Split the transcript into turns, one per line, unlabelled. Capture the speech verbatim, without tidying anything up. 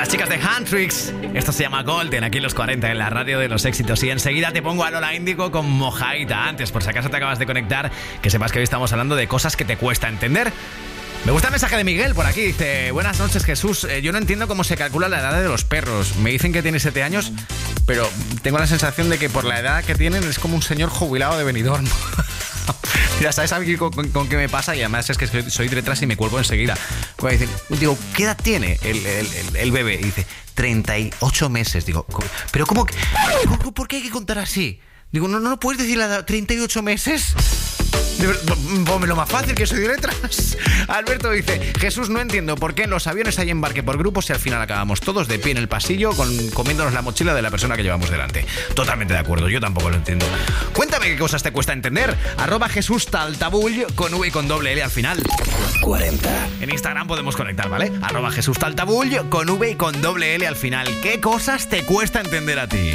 Las chicas de Handtricks. Esto se llama Golden, aquí en los cuarenta, en la radio de los éxitos. Y enseguida te pongo a Lola Índigo con Mojaita. Antes, por si acaso te acabas de conectar, que sepas que hoy estamos hablando de cosas que te cuesta entender. Me gusta el mensaje de Miguel por aquí. Dice: buenas noches, Jesús. Eh, yo no entiendo cómo se calcula la edad de los perros. Me dicen que tiene siete años, pero tengo la sensación de que por la edad que tienen es como un señor jubilado de Benidorm. Mira, ¿sabes a mí con, con, con qué me pasa? Y además es que soy, soy detrás y me cuelgo enseguida. Cuando dicen, digo, ¿qué edad tiene el, el, el, el bebé? Y dice, treinta y ocho meses. Digo, ¿pero cómo? Que, ¿por qué hay que contar así? Digo, no, no puedes decir la edad, treinta y ocho meses. Ponme lo más fácil, que soy de letras. Alberto dice: Jesús, no entiendo por qué en los aviones hay embarque por grupos y al final acabamos todos de pie en el pasillo con, comiéndonos la mochila de la persona que llevamos delante. Totalmente de acuerdo, yo tampoco lo entiendo. Cuéntame qué cosas te cuesta entender. Arroba Jesús Taltabull con V y con doble L al final. cuarenta. En Instagram podemos conectar, ¿vale? Arroba Jesús Taltabull con V y con doble L al final. ¿Qué cosas te cuesta entender a ti?